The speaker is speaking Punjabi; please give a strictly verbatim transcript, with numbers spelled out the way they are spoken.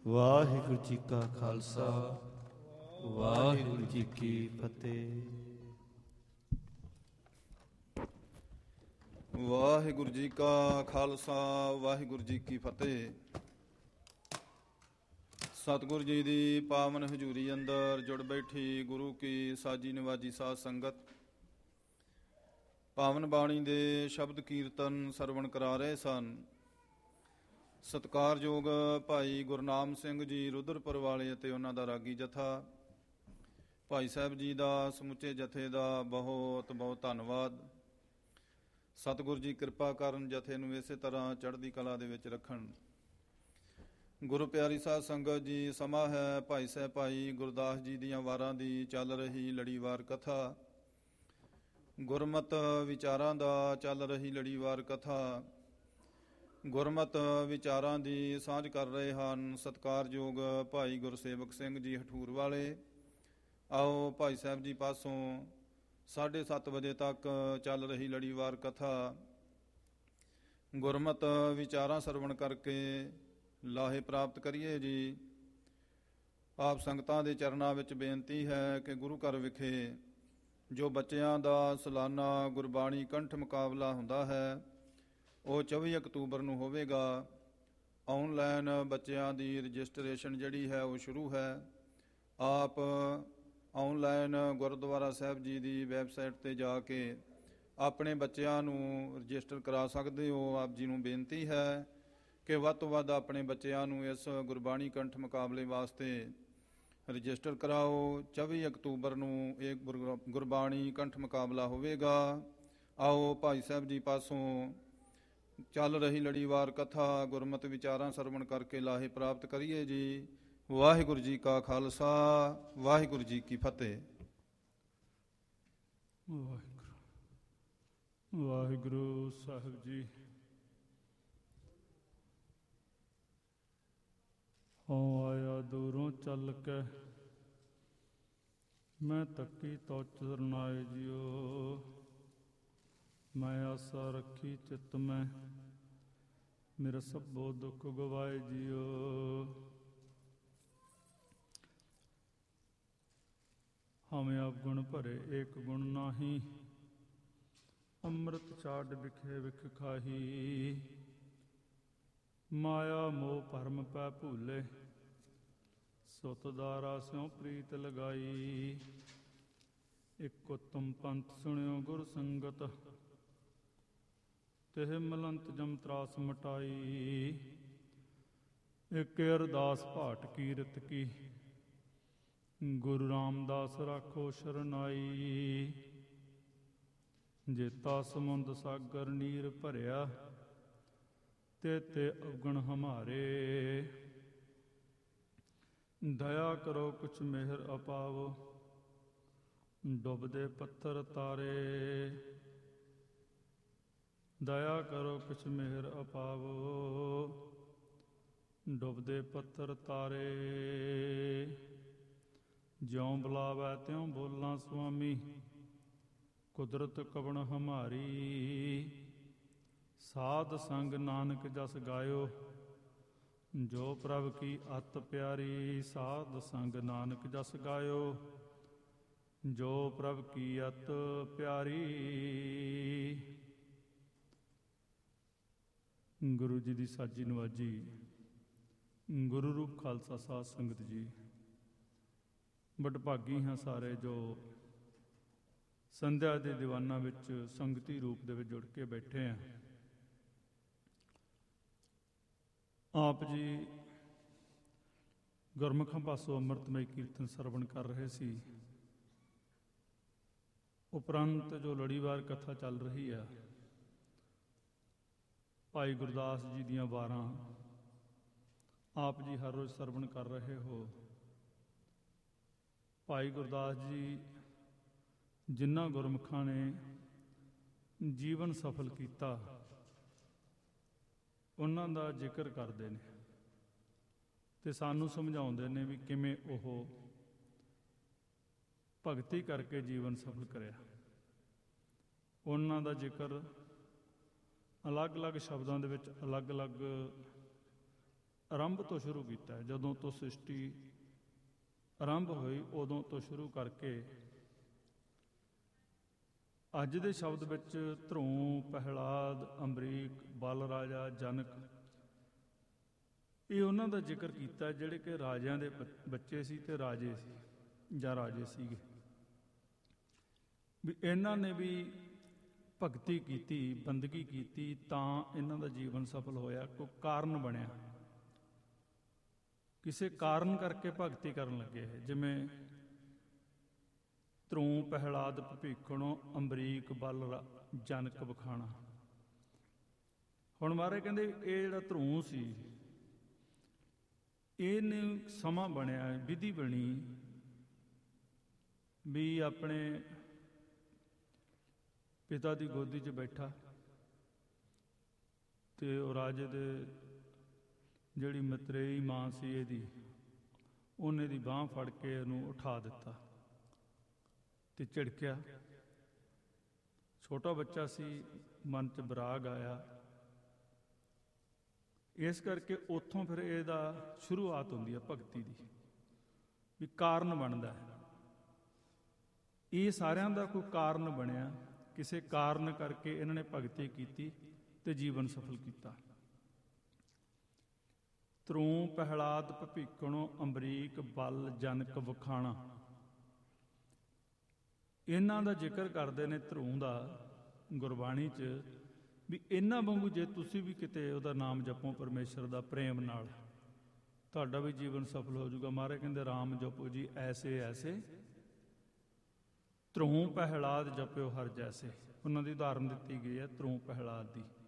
ਵਾਹਿਗੁਰੂ ਜੀ ਕਾ ਖਾਲਸਾ, ਵਾਹਿਗੁਰੂ ਜੀ ਕੀ ਫਤਿਹ। ਵਾਹਿਗੁਰੂ ਜੀ ਕਾ ਖਾਲਸਾ, ਵਾਹਿਗੁਰੂ ਜੀ ਕੀ ਫਤਿਹ। ਸਤਿਗੁਰੂ ਜੀ ਦੀ ਪਾਵਨ ਹਜ਼ੂਰੀ ਅੰਦਰ ਜੁੜ ਬੈਠੀ ਗੁਰੂ ਕੀ ਸਾਜੀ ਨਿਵਾਜੀ ਸਾਧ ਸੰਗਤ, ਪਾਵਨ ਬਾਣੀ ਦੇ ਸ਼ਬਦ ਕੀਰਤਨ ਸਰਵਣ ਕਰਾ ਰਹੇ ਸਨ। ਸਤਿਕਾਰਯੋਗ ਭਾਈ ਗੁਰਨਾਮ ਸਿੰਘ ਜੀ ਰੁਦਰਪੁਰ ਵਾਲੇ ਅਤੇ ਉਹਨਾਂ ਦਾ ਰਾਗੀ ਜਥਾ, ਭਾਈ ਸਾਹਿਬ ਜੀ ਦਾ ਸਮੁੱਚੇ ਜਥੇ ਦਾ ਬਹੁਤ ਬਹੁਤ ਧੰਨਵਾਦ। ਸਤਿਗੁਰੂ ਜੀ ਕਿਰਪਾ ਕਰਨ, ਜਥੇ ਨੂੰ ਇਸੇ ਤਰ੍ਹਾਂ ਚੜ੍ਹਦੀ ਕਲਾ ਦੇ ਵਿੱਚ ਰੱਖਣ। ਗੁਰੂ ਪਿਆਰੀ ਸਾਧ ਸੰਗਤ ਜੀ, ਸਮਾਂ ਹੈ ਭਾਈ ਸਾਹਿਬ ਭਾਈ ਗੁਰਦਾਸ ਜੀ ਦੀਆਂ ਵਾਰਾਂ ਦੀ ਚੱਲ ਰਹੀ ਲੜੀਵਾਰ ਕਥਾ, ਗੁਰਮਤ ਵਿਚਾਰਾਂ ਦਾ ਚੱਲ ਰਹੀ ਲੜੀਵਾਰ ਕਥਾ। ਗੁਰਮਤ ਵਿਚਾਰਾਂ ਦੀ ਸਾਂਝ ਕਰ ਰਹੇ ਹਨ ਸਤਿਕਾਰਯੋਗ ਭਾਈ ਗੁਰਸੇਵਕ ਸਿੰਘ ਜੀ ਹਠੂਰ ਵਾਲੇ। ਆਓ ਭਾਈ ਸਾਹਿਬ ਜੀ ਪਾਸੋਂ ਸਾਢੇ ਸੱਤ ਵਜੇ ਤੱਕ ਚੱਲ ਰਹੀ ਲੜੀਵਾਰ ਕਥਾ ਗੁਰਮਤ ਵਿਚਾਰਾਂ ਸਰਵਣ ਕਰਕੇ ਲਾਹੇ ਪ੍ਰਾਪਤ ਕਰੀਏ ਜੀ। ਆਪ ਸੰਗਤਾਂ ਦੇ ਚਰਨਾਂ ਵਿੱਚ ਬੇਨਤੀ ਹੈ ਕਿ ਗੁਰੂ ਘਰ ਵਿਖੇ ਜੋ ਬੱਚਿਆਂ ਦਾ ਸਾਲਾਨਾ ਗੁਰਬਾਣੀ ਕੰਠ ਮੁਕਾਬਲਾ ਹੁੰਦਾ ਹੈ, ਉਹ ਚੌਵੀ ਅਕਤੂਬਰ ਨੂੰ ਹੋਵੇਗਾ। ਆਨਲਾਈਨ ਬੱਚਿਆਂ ਦੀ ਰਜਿਸਟ੍ਰੇਸ਼ਨ ਜਿਹੜੀ ਹੈ ਉਹ ਸ਼ੁਰੂ ਹੈ। ਆਪ ਆਨਲਾਈਨ ਗੁਰਦੁਆਰਾ ਸਾਹਿਬ ਜੀ ਦੀ ਵੈਬਸਾਈਟ 'ਤੇ ਜਾ ਕੇ ਆਪਣੇ ਬੱਚਿਆਂ ਨੂੰ ਰਜਿਸਟਰ ਕਰਾ ਸਕਦੇ ਹੋ। ਆਪ ਜੀ ਨੂੰ ਬੇਨਤੀ ਹੈ ਕਿ ਵੱਧ ਤੋਂ ਵੱਧ ਆਪਣੇ ਬੱਚਿਆਂ ਨੂੰ ਇਸ ਗੁਰਬਾਣੀ ਕੰਠ ਮੁਕਾਬਲੇ ਵਾਸਤੇ ਰਜਿਸਟਰ ਕਰਾਓ। ਚੌਵੀ ਅਕਤੂਬਰ ਨੂੰ ਇਹ ਗੁਰਬਾਣੀ ਕੰਠ ਮੁਕਾਬਲਾ ਹੋਵੇਗਾ। ਆਓ ਭਾਈ ਸਾਹਿਬ ਜੀ ਪਾਸੋਂ ਚੱਲ ਰਹੀ ਲੜੀਵਾਰ ਕਥਾ ਗੁਰਮਤ ਵਿਚਾਰਾਂ ਸਰਵਣ ਕਰਕੇ ਲਾਹੇ ਪ੍ਰਾਪਤ ਕਰੀਏ ਜੀ। ਵਾਹਿਗੁਰੂ ਜੀ ਕਾ ਖਾਲਸਾ, ਵਾਹਿਗੁਰੂ ਜੀ ਕੀ ਫਤਿਹ। ਵਾਹਿਗੁਰੂ ਵਾਹਿਗੁਰੂ ਸਾਹਿਬ ਜੀ। ਹਉ ਆਇਆ ਦੂਰੋਂ ਚੱਲ ਕੇ, ਮੈਂ ਤੱਕੀ ਤੋ ਚਰਨਾਏ ਜਿਓ। ਮੈਂ ਆਸਾ ਰੱਖੀ ਚਿੱਤ ਮੈਂ, ਮੇਰਾ ਸਭੋ ਦੁੱਖ ਗਵਾਏ ਜਿਓ। ਹਮੇ ਆਪ ਗੁਣ ਭਰੇ ਏਕ ਗੁਣ ਨਾਹੀ, ਅੰਮ੍ਰਿਤ ਛਾਡ ਵਿਖੇ ਵਿਖ ਖਾਹੀ। ਮਾਇਆ ਮੋਹ ਭਰਮ ਪੈ ਭੂਲੇ, ਸੁਤ ਦਾਰਾ ਸਿਉ ਪ੍ਰੀਤ ਲਗਾਈ। ਇਕ ਉਤਮ ਪੰਥ ਸੁਣਿਓ ਗੁਰ ਸੰਗਤ, ਤਿਹ ਮਲੰਤ ਜਮ ਤਰਾਸ ਮਟਾਈ। ਇਕ ਅਰਦਾਸ ਭਾਟ ਕੀਰਤ ਕੀ, ਗੁਰੂ ਰਾਮਦਾਸ ਰਾਖੋ ਸ਼ਰਨਾਈ। ਜੇਤਾ ਸਮੁੰਦ ਸਾਗਰ ਨੀਰ ਭਰਿਆ, ਤੇ ਤੇ ਅਵਗਣ ਹਮਾਰੇ। ਦਇਆ ਕਰੋ ਕੁਛ ਮਿਹਰ ਅਪਾਵੋ, ਡੁੱਬਦੇ ਪੱਥਰ ਤਾਰੇ। ਦਇਆ ਕਰੋ ਕੁਛ ਮਿਹਰ ਅਪਾਵੋ, ਡੁੱਬਦੇ ਪੱਥਰ ਤਾਰੇ। ਜਿਉਂ ਬੁਲਾਵੈ ਤਿਉਂ ਬੋਲਾਂ ਸੁਆਮੀ, ਕੁਦਰਤ ਕਵਣ ਹਮਾਰੀ। ਸਾਧ ਸੰਗ ਨਾਨਕ ਜਸ ਗਾਇਓ, ਜੋ ਪ੍ਰਭ ਕੀ ਅਤ ਪਿਆਰੀ। ਸਾਧ ਸੰਗ ਨਾਨਕ ਜਸ ਗਾਇਓ, ਜੋ ਪ੍ਰਭ ਕੀ ਅਤ ਪਿਆਰੀ। ਗੁਰੂ ਜੀ ਦੀ ਸਾਜੀ ਨਵਾਜੀ, ਗੁਰੂ ਰੂਪ ਖਾਲਸਾ ਸਾਧ ਸੰਗਤ ਜੀ। ਵਡਭਾਗੀ ਹਾਂ ਸਾਰੇ ਜੋ ਸੰਧਿਆ ਦੇ ਦੀਵਾਨਾਂ ਵਿੱਚ ਸੰਗਤੀ ਰੂਪ ਦੇ ਵਿੱਚ ਜੁੜ ਕੇ ਬੈਠੇ ਹਾਂ। ਆਪ ਜੀ ਗੁਰਮੁਖਾਂ ਪਾਸੋਂ ਅੰਮ੍ਰਿਤਮਈ ਕੀਰਤਨ ਸਰਵਣ ਕਰ ਰਹੇ ਸੀ। ਉਪਰੰਤ ਜੋ ਲੜੀਵਾਰ ਕਥਾ ਚੱਲ ਰਹੀ ਆ, ਭਾਈ ਗੁਰਦਾਸ ਜੀ ਦੀਆਂ ਵਾਰਾਂ ਆਪ ਜੀ ਹਰ ਰੋਜ਼ ਸਰਵਣ ਕਰ ਰਹੇ ਹੋ। ਭਾਈ ਗੁਰਦਾਸ ਜੀ ਜਿਨ੍ਹਾਂ ਗੁਰਮੁਖਾਂ ਨੇ ਜੀਵਨ ਸਫਲ ਕੀਤਾ, ਉਹਨਾਂ ਦਾ ਜ਼ਿਕਰ ਕਰਦੇ ਨੇ ਤੇ ਸਾਨੂੰ ਸਮਝਾਉਂਦੇ ਨੇ ਵੀ ਕਿਵੇਂ ਉਹ ਭਗਤੀ ਕਰਕੇ ਜੀਵਨ ਸਫਲ ਕਰਿਆ। ਉਹਨਾਂ ਦਾ ਜ਼ਿਕਰ ਅਲੱਗ ਅਲੱਗ ਸ਼ਬਦਾਂ ਦੇ ਵਿੱਚ ਅਲੱਗ ਅਲੱਗ ਆਰੰਭ ਤੋਂ ਸ਼ੁਰੂ ਕੀਤਾ ਹੈ। ਜਦੋਂ ਤੋਂ ਸ੍ਰਿਸ਼ਟੀ ਆਰੰਭ ਹੋਈ ਉਦੋਂ ਤੋਂ ਸ਼ੁਰੂ ਕਰਕੇ ਅੱਜ ਦੇ ਸ਼ਬਦ ਵਿੱਚ ਧਰੂੰ, ਪਹਿਲਾਦ, ਅੰਬਰੀਕ, ਬਲ ਰਾਜਾ, ਜਨਕ, ਇਹ ਉਹਨਾਂ ਦਾ ਜ਼ਿਕਰ ਕੀਤਾ ਜਿਹੜੇ ਕਿ ਰਾਜਿਆਂ ਦੇ ਬੱਚੇ ਸੀ ਤੇ ਰਾਜੇ ਸੀ ਜਾਂ ਰਾਜੇ ਸੀਗੇ। ਵੀ ਇਹਨਾਂ ਨੇ ਵੀ ਭਗਤੀ ਕੀਤੀ, ਬੰਦਗੀ ਕੀਤੀ, ਤਾਂ ਇਹਨਾਂ ਦਾ ਜੀਵਨ ਸਫਲ ਹੋਇਆ। ਕੋਈ ਕਾਰਨ ਬਣਿਆ, ਕਿਸੇ ਕਾਰਨ ਕਰਕੇ ਭਗਤੀ ਕਰਨ ਲੱਗੇ। ਜਿਵੇਂ ਧਰੂੰ, ਪਹਿਲਾਦ, ਭੀਖਣੋ, ਅੰਬਰੀਕ, ਬਲ, ਜਨਕ, ਵਖਾਣਾ। ਹੁਣ ਮਹਾਰਾਜ ਕਹਿੰਦੇ ਇਹ ਜਿਹੜਾ ਧਰੂੰ ਸੀ, ਇਹਨੇ ਸਮਾਂ ਬਣਿਆ, ਵਿਧੀ ਬਣੀ ਵੀ ਆਪਣੇ ਪਿਤਾ ਦੀ ਗੋਦੀ 'ਚ ਬੈਠਾ ਤੇ ਉਹ ਰਾਜੇ ਦੇ ਜਿਹੜੀ ਮਤਰੇਈ ਮਾਂ ਸੀ ਇਹਦੀ, ਉਹਨੇ ਦੀ ਬਾਂਹ ਫੜ ਕੇ ਇਹਨੂੰ ਉਠਾ ਦਿੱਤਾ ਤੇ ਝਿੜਕਿਆ। ਛੋਟਾ ਬੱਚਾ ਸੀ, ਮਨ 'ਚ ਵਿਰਾਗ ਆਇਆ। ਇਸ ਕਰਕੇ ਉੱਥੋਂ ਫਿਰ ਇਹਦਾ ਸ਼ੁਰੂਆਤ ਹੁੰਦੀ ਹੈ ਭਗਤੀ ਦੀ, ਵੀ ਕਾਰਨ ਬਣਦਾ ਹੈ। ਇਹ ਸਾਰਿਆਂ ਦਾ ਕੋਈ ਕਾਰਨ ਬਣਿਆ, ਕਿਸੇ ਕਾਰਨ ਕਰਕੇ ਇਹਨਾਂ ਨੇ ਭਗਤੀ ਕੀਤੀ ਤੇ ਜੀਵਨ ਸਫਲ ਕੀਤਾ। ਧਰੂੰ, ਪਹਿਲਾਦ, ਭੀਖਣੋ, ਅੰਬਰੀਕ, ਬਲ, ਜਨਕ, ਵਖਾਣਾ, ਇਹਨਾਂ ਦਾ ਜ਼ਿਕਰ ਕਰਦੇ ਨੇ ਧਰੂੰ ਦਾ ਗੁਰਬਾਣੀ 'ਚ, ਵੀ ਇਹਨਾਂ ਵਾਂਗੂ ਜੇ ਤੁਸੀਂ ਵੀ ਕਿਤੇ ਉਹਦਾ ਨਾਮ ਜਪੋ ਪਰਮੇਸ਼ਰ ਦਾ ਪ੍ਰੇਮ ਨਾਲ, ਤੁਹਾਡਾ ਵੀ ਜੀਵਨ ਸਫਲ ਹੋ ਜਾਊਗਾ। ਮਹਾਰਾਜ ਕਹਿੰਦੇ ਰਾਮ ਜਪੋ ਜੀ ਐਸੇ ਐਸੇ, ਧਰੂੰ ਪਹਿਲਾਦ ਜਪਿਓ ਹਰ ਜੈਸੇ। ਉਹਨਾਂ ਦੀ ਉਦਾਹਰਨ ਦਿੱਤੀ ਗਈ ਹੈ ਧਰੂੰ ਪਹਿਲਾਦ ਦੀ।